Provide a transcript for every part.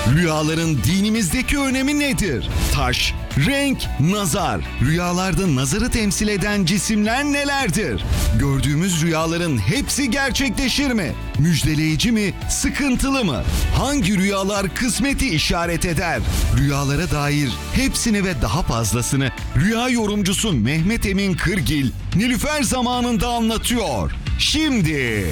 Rüyaların dinimizdeki önemi nedir? Taş, renk, nazar. Rüyalarda nazarı temsil eden cisimler nelerdir? Gördüğümüz rüyaların hepsi gerçekleşir mi? Müjdeleyici mi, sıkıntılı mı? Hangi rüyalar kısmeti işaret eder? Rüyalara dair hepsini ve daha fazlasını rüya yorumcusu Mehmet Emin Kırgil, Nilüfer zamanında anlatıyor. Şimdi...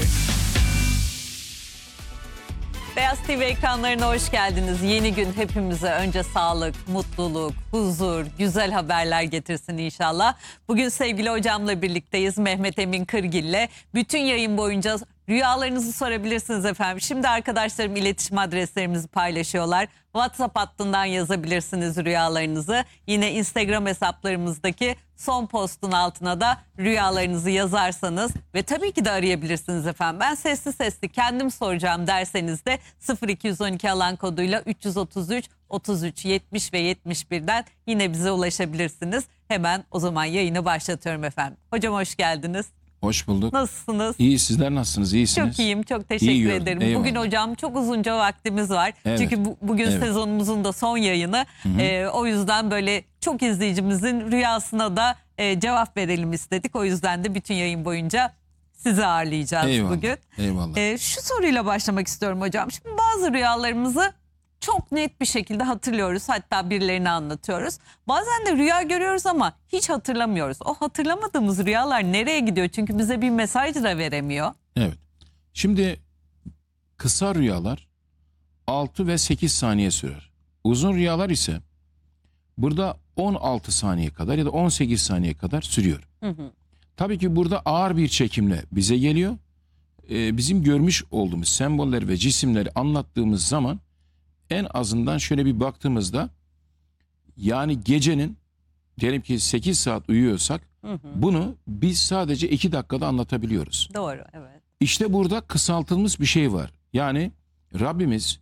Beyaz TV ekranlarına hoş geldiniz. Yeni gün hepimize önce sağlık, mutluluk, huzur, güzel haberler getirsin inşallah. Bugün sevgili hocamla birlikteyiz, Mehmet Emin Kırgil'le. Bütün yayın boyunca rüyalarınızı sorabilirsiniz efendim. Şimdi arkadaşlarım iletişim adreslerimizi paylaşıyorlar. WhatsApp hattından yazabilirsiniz rüyalarınızı. Yine Instagram hesaplarımızdaki son postun altına da rüyalarınızı yazarsanız ve tabii ki de arayabilirsiniz efendim. Ben sesli kendim soracağım derseniz de 0212 alan koduyla 333 33 70 ve 71'den yine bize ulaşabilirsiniz. Hemen o zaman yayını başlatıyorum efendim. Hocam hoş geldiniz. Hoş bulduk. Nasılsınız? İyi, sizler nasılsınız? İyisiniz? Çok iyiyim, çok teşekkür ederim. Eyvallah. Bugün hocam çok uzunca vaktimiz var. Evet. Çünkü bugün Evet. sezonumuzun da son yayını. O yüzden böyle çok izleyicimizin rüyasına da cevap verelim istedik. O yüzden de bütün yayın boyunca sizi ağırlayacağız Eyvallah. bugün. Eyvallah. Şu soruyla başlamak istiyorum hocam. Şimdi bazı rüyalarımızı çok net bir şekilde hatırlıyoruz. Hatta birilerine anlatıyoruz. Bazen de rüya görüyoruz ama hiç hatırlamıyoruz. O hatırlamadığımız rüyalar nereye gidiyor? Çünkü bize bir mesaj da veremiyor. Evet. Şimdi kısa rüyalar 6 ve 8 saniye sürer. Uzun rüyalar ise burada 16 saniye kadar ya da 18 saniye kadar sürüyor. Tabii ki burada ağır bir çekimle bize geliyor. Bizim görmüş olduğumuz semboller ve cisimleri anlattığımız zaman en azından şöyle bir baktığımızda, yani gecenin diyelim ki 8 saat uyuyorsak bunu biz sadece 2 dakikada anlatabiliyoruz. Doğru, evet. İşte burada kısaltılmış bir şey var. Yani Rabbimiz